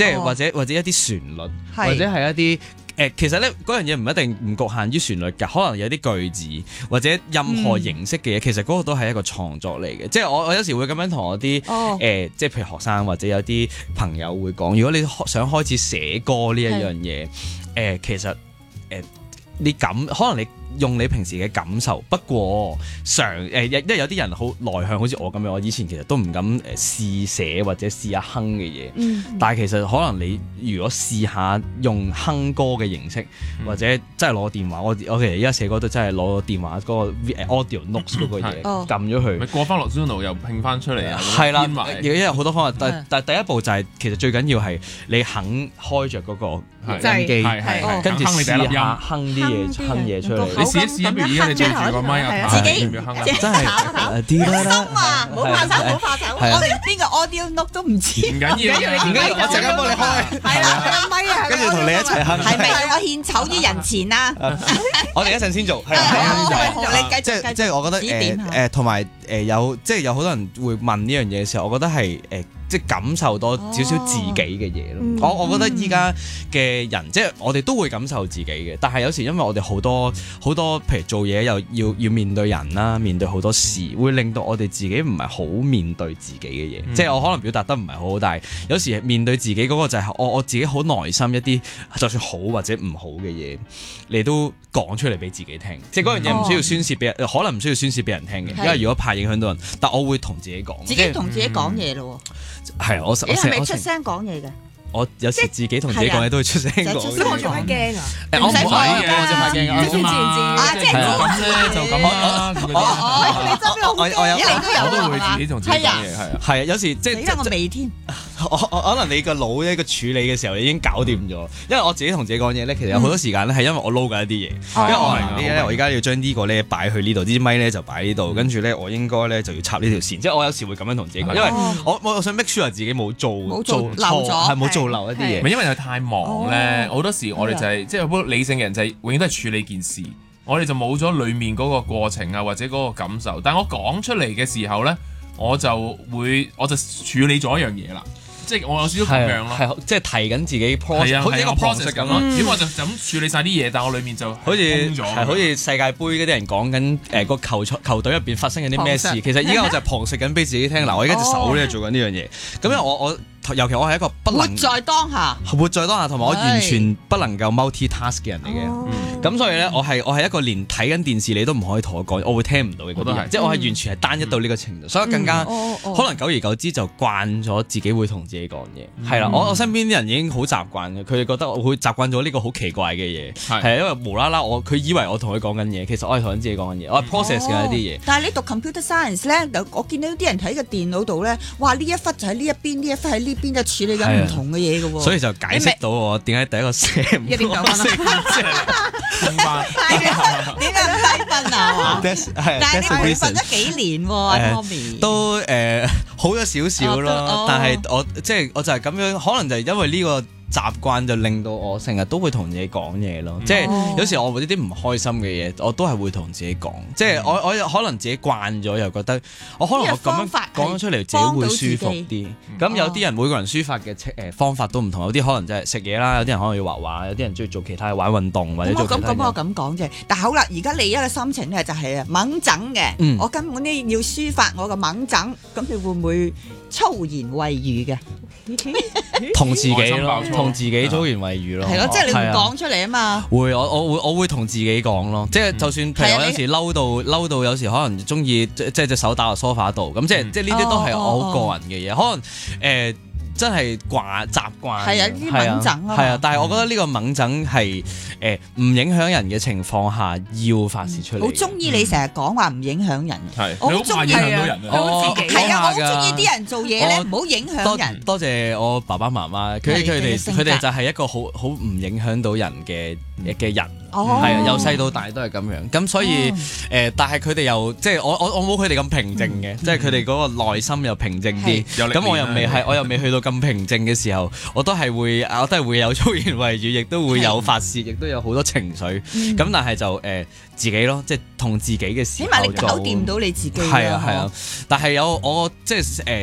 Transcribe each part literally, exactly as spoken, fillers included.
即係或者或者一啲旋律，或者係一啲。誒，其實咧嗰樣嘢唔一定唔局限於旋律㗎，可能有啲句子或者任何形式嘅嘢，嗯、其實嗰個都係一個創作嚟嘅。即係我我有時會咁樣同我啲誒、哦呃，即係譬如學生或者有啲朋友會講，如果你想開始寫歌呢一樣嘢，誒是、呃、其實誒、呃、你感可能你。用你平時嘅感受，不過常誒，因為有啲人好內向，好似我咁樣，我以前其實都唔敢誒試寫或者試下哼嘅嘢。嗯、但係其實可能你如果試下用哼歌嘅形式，嗯、或者真係攞電話，我我其實而家寫歌都真係攞個電話嗰個 audio notes 嗰個嘢撳咗佢，咪過翻落 Zuno 又拼翻出嚟啊！ 係啦，因為有好多方法，但但係第一步就係、是、其實最緊要係你肯開着嗰個錄音機，跟住試下哼啲嘢，哼嘢出嚟。你試一試啊！不如而家你對住個咪啊， 自己真係小心啊！唔好怕醜，唔好怕醜。我哋邊個 audio note 都唔知。 唔緊要， 唔緊要，我陣間幫你開。 係啦，咪啊， 跟住同你一齊哼。 係咪我獻醜於人前啊？ 我哋一陣先做。係你繼續， 即係即係我覺得誒誒，同埋誒有即係有好多人會問呢樣嘢嘅時候，我覺得係誒。即係感受多少少自己嘅嘢咯。我、哦、我覺得依家嘅人，即係我哋都會感受自己嘅。但係有時因為我哋好多好多，譬如做嘢又要要面對人啦，面對好多事，會令到我哋自己唔係好面對自己嘅嘢。嗯、即係我可能表達得唔係好好，但係有時面對自己嗰個就係我我自己好內心一啲，就算好或者唔好嘅嘢，你都講出嚟俾自己聽。即係嗰樣嘢唔需要宣泄俾人，哦、可能唔需要宣泄俾人聽嘅，是因為如果怕影響到人，但我會同自己講。 自己同自己講嘢咯。 係啊，我你係咪出聲講嘢嘅？ 我有時自己同自己講嘢都會出聲講。 出聲我做咩驚啊？ 我唔係嘅，我就係驚啊！ 自然自然啊，即係咁咧就咁啦。 我你真係好驚，你都有我都會自己同自己講嘢，係啊。 係啊，有時即係因為我未添。 我可能你個腦呢個處理嘅時候已經搞掂咗，因為我自己同自己講嘢咧，其實有好多時間咧係因為我撈緊一啲嘢，因為我係咧，我而家要將呢個咧擺去呢度，啲咪咧就擺呢度，跟住咧我應該咧就要插呢條線，即係我有時會咁樣同自己講，因為我我想 make sure 自己冇做冇做漏咗， 係冇做漏一啲嘢。 唔係因為佢太忙咧，好多時我哋就係即係好理性嘅人就係永遠都係處理件事，我哋就冇咗裡面嗰個過程啊或者嗰個感受。但係我講出嚟嘅時候咧，我就會我就處理咗一樣嘢啦。即係我有少少咁樣咯，係即係提緊自自己 process，好似一個 process 咁咯。 如果我就就咁處理晒啲嘢，但係我裡面就好似係好似世界盃嗰啲人講緊誒個球球隊入邊發生緊啲咩事，其實依家我就係旁述緊俾自己聽。嗱，我而家隻手咧做緊呢樣嘢，咁因為我我。尤其我係一個不能活在當下， 活在當下，同埋我完全不能夠 multitask 嘅人嚟嘅。咁所以咧，我係我係一個連睇緊電視你都唔可以同我講，我會聽唔到嘅嗰啲人。即係我係完全係單一到呢個程度，所以更加可能久而久之就慣咗自己會同自己講嘢。係啦，我我身邊啲人已經好習慣嘅，佢哋覺得我會習慣咗呢個好奇怪嘅嘢。係因為無啦啦我佢以為我同佢講緊嘢，其實我係同緊自己講緊嘢，我係 process 緊一啲嘢。 但係你讀 computer science 咧，我見到啲人喺個電腦度咧，哇！呢一忽就喺呢一邊，呢一忽喺呢邊，就處理緊唔同嘅嘢嘅喎。所以就解釋到我點解第一個 sem 一點九分啦。點解咁低分啊？但係你會瞓咗幾年喎，阿 Tommy 都誒好咗少少咯，但係我即係我就係咁樣，可能就係因為呢個習慣就令到我成日都會同自己講嘢咯，即係有時我會啲唔開心嘅嘢，我都係會同自己講，即係我我可能自己慣咗，又覺得我可能我咁樣講咗出嚟自己會舒服啲。咁有啲人每個人抒發嘅誒方法都唔同，有啲可能就係食嘢啦，有啲人可能要畫畫，有啲人中意做其他玩運動或者做其他嘢。咁咁我咁講啫，但係好啦，而家你一個心情咧就係啊掹整嘅，我根本咧要抒發我個掹整，咁你會唔會粗言穢語嘅？ 同自己咯，同自己粗言穢語咯， 係咯，即係你唔講出嚟啊嘛。 會，我我會我會同自己講咯，即係就算譬如我有時嬲到嬲到，有時可能中意即係隻手打落梳化度，咁即係即係呢啲都係我好個人嘅嘢，可能誒。真係慣習慣， 係啊啲猛整啊， 係啊，但係我覺得呢個猛整係誒唔影響人嘅情況下要發泄出嚟。 好中意你成日講話唔影響人， 係我好中意啊， 我自己係啊，我好中意啲人做嘢咧，唔好影響人。 多謝我爸爸媽媽，佢佢哋佢哋就係一個好好唔影響到人嘅嘅人，係啊，由細到大都係咁樣。咁所以誒，但係佢哋又即係我我我冇佢哋咁平靜嘅，即係佢哋嗰個內心又平靜啲。咁我又未係，我又未去到咁平靜嘅時候，我都係會，我都係會有粗言穢語，亦都會有發泄，亦都有好多情緒。咁、嗯、但係就誒、呃、自己咯，即係同自己嘅時候， 起碼你搞掂到你自己。 係啊係啊，但係有我即係誒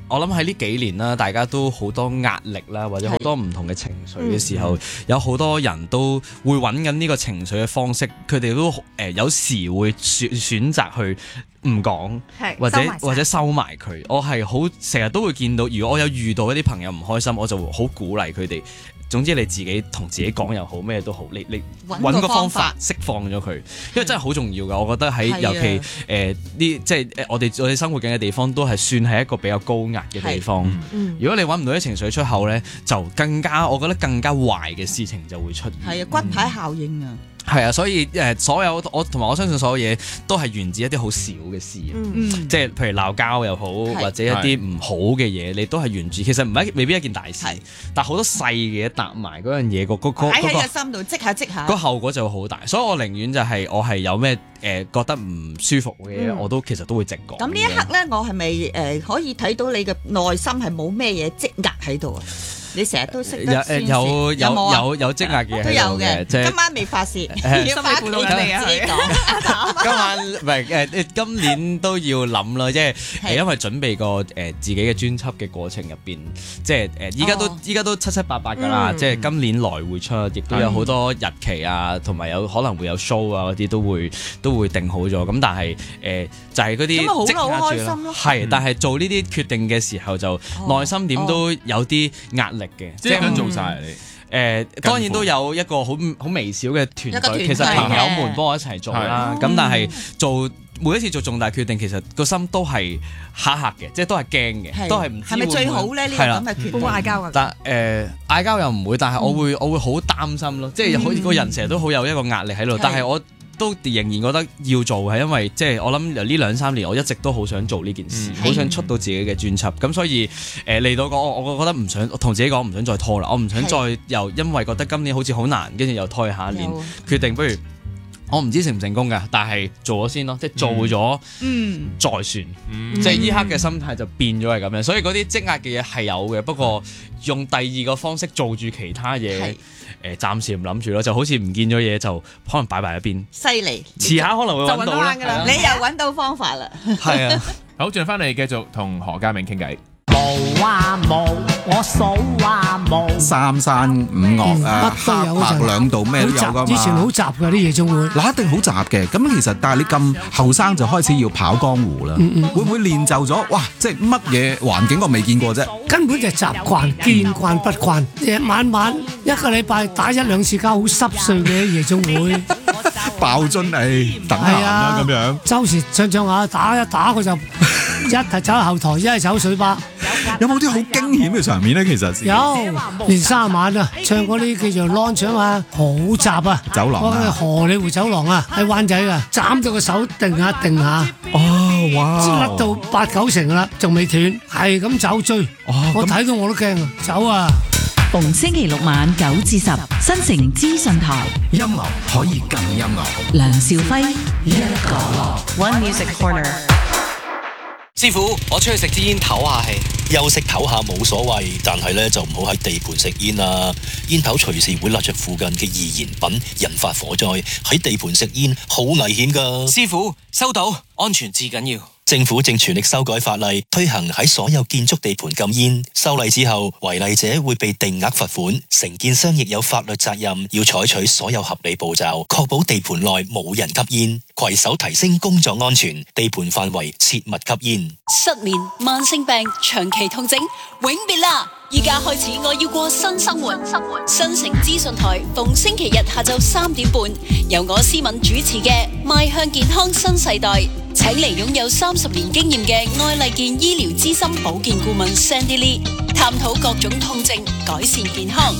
我諗喺呢幾年啦，大家都好多壓力啦，或者好多唔同嘅情緒嘅時候，有好多人都會揾緊呢個情緒嘅方式，佢哋都誒、呃、有時會選選擇去唔講，或者或者收埋佢。我係好成日都會見到，如果我有遇到一啲朋友唔開心，我就會好鼓勵佢哋。總之你自己同自己講又好，咩都好，你你揾個方法釋放咗佢，因為真係好重要㗎。我覺得喺尤其誒呢、呃，即係誒我哋我哋生活緊嘅地方都係算係一個比較高壓嘅地方。如果你揾唔到啲情緒出口咧，就更加我覺得更加壞嘅事情就會出現。係啊， 骨牌效應啊！ 係啊，所以誒、呃，所有我同埋我相信所有嘢都係源自一啲好小嘅事，嗯、即係譬如鬧交又好，或者一啲唔好嘅嘢，你都係源自其實唔係未必一件大事，但係好多細嘅嘢搭埋嗰樣嘢，個個個擺喺個心度積下積下， 個後果就會好大。所以我寧願就係我係有咩誒、呃、覺得唔舒服嘅嘢，嗯、我都其實都會直講。 咁呢一刻咧，我係咪誒可以睇到你嘅內心係冇咩嘢積壓喺度啊？你成日都識得宣泄， 有有有有積壓嘅都有嘅。 即係今晚未發泄，要發泄你啊！ 今晚唔係誒，今年都要諗啦，即係係因為準備個誒自己嘅專輯嘅過程入邊，即係誒依家都依家都七七八八㗎啦，即係今年來會出，亦都有好多日期啊，同埋有可能會有 show 啊嗰啲都會都會定好咗。咁但係誒就係嗰啲積壓住咯，係，但係做呢啲決定嘅時候就內心點都有啲壓力。 即係咁做晒你， 誒當然都有一個好好微小嘅團隊，其實朋友們幫我一齊做啦。咁但係做每一次做重大決定，其實個心都係嚇嚇嘅，即係都係驚嘅，都係唔知係咪最好咧？呢個咁嘅決定會嗌交㗎？但誒嗌交又唔會，但係我會我會好擔心咯，即係好似個人成日都好有一個壓力喺度，但係我都仍然覺得要做，係因為即係我諗由呢兩三年我一直都好想做呢件事，好、嗯、想出到自己嘅專輯，咁所以誒嚟、呃、到講我我覺得唔想同自己講唔想再拖啦，我唔想再又因為覺得今年好似好難，跟住又拖去下一年，有決定不如我唔知成唔成功㗎，但係做咗先咯，即係做咗嗯再算，嗯、即係依刻嘅心態就變咗係咁樣，所以嗰啲積壓嘅嘢係有嘅，不過用第二個方式做住其他嘢。誒暫時唔諗住咯，就好似唔見咗嘢就可能擺埋一邊。犀利，遲下可能會揾到啦。你又揾到方法啦。係啊， 好，轉翻嚟繼續同何嘉銘傾偈。 冇啊冇，我數啊冇。三山五岳啊，黑白兩道咩都有噶嘛。以前好雜㗎啲夜總會，嗱一定好雜嘅。咁其實但係你咁後生就開始要跑江湖啦，嗯嗯、會唔會練就咗？哇！即係乜嘢環境我未見過啫。根本就習慣，見慣不慣。夜晚晚一個禮拜打一兩次交，好濕碎嘅夜總會。爆樽誒，等閒啦咁樣。周時唱唱下，打一打佢就一係走後台，一係走水吧。有冇啲好驚險嘅場面咧？其實有，連三晚啊，唱嗰啲叫做 launch 啊嘛，好雜啊，走廊啊，荷里活走廊啊，喺灣仔啊，斬到個手定下定下，哦，哇，甩到八九成啦，仲未斷，係咁走追，哦、我睇到我都驚啊，走啊！ 逢星期六晚九至十，新城資訊台， 音樂可以更音樂。 梁兆輝，一個 One Music Corner。 師傅，我出去食支煙唞下氣，休息唞下冇所謂，但係咧就唔好喺地盤食煙啦。煙頭隨時會焫着附近嘅易燃品，引發火災。喺地盤食煙好危險噶。師傅，收到，安全至緊要。政府正全力修改法例，推行喺所有建築地盤禁煙。修例之後，違例者會被定額罰款，承建商亦有法律責任，要採取所有合理步驟，確保地盤內冇人吸煙，攜手提升工作安全。地盤範圍切勿吸煙。 失眠、慢性病、長期痛症，永別啦！依家開始，我要過新生活。新城資訊台逢星期日下晝三點半，由我思敏主持嘅《邁向健康新世代》，請嚟擁有三十年經驗嘅愛麗健醫療資深保健顧問 Sandy Lee， 探討各種痛症，改善健康。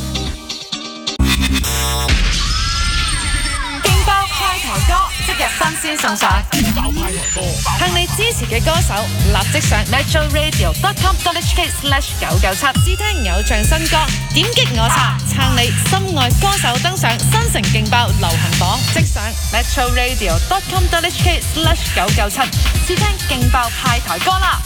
勁爆派台歌，即日新鮮送上。勁爆派台歌，向你支持嘅歌手立即上 metro radio dot com dot h k slash 九九七，試聽偶像新歌，點擊我查撐你心愛歌手登上新城勁爆流行榜，即上 metro radio dot com dot h k slash 九九七，試聽勁爆派台歌啦！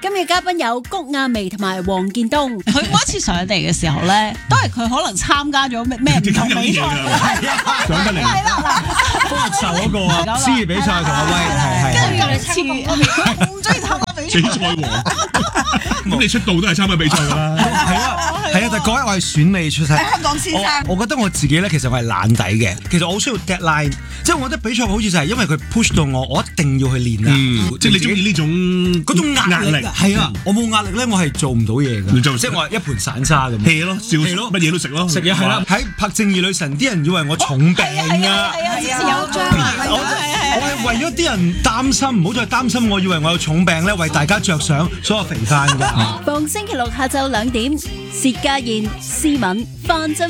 今日嘉賓有谷亞薇同埋黃建東。 佢每一次上嚟嘅時候咧，都係佢可能參加咗咩咩唔同比賽， 上得嚟。係啦，福祿壽嗰個啊，詩詞比賽同阿威係係。跟住今次我唔中意參加比賽。比賽王，咁你出道都係參加比賽㗎啦。係啊，係啊，但係嗰日我係選美出身。香港先生，我覺得我自己咧，其實我係懶底嘅。其實我好需要 deadline，即係我覺得比賽好似就係因為佢 push 到我，我一定要去練啊。即係你中意呢種嗰種壓力。係啊，我冇壓力咧，我係做唔到嘢㗎。即係我係一盤散沙咁。hea 咯，笑咯，乜嘢都食咯。食嘢係啦。喺拍《正義女神》，啲人以為我重病啊。係啊，之前有張啊。我係為咗啲人擔心，唔好再擔心，我以為我有重病咧，為大家着想，所以我肥翻㗎。 逢星期六下晝兩點，薛家燕、思敏、范振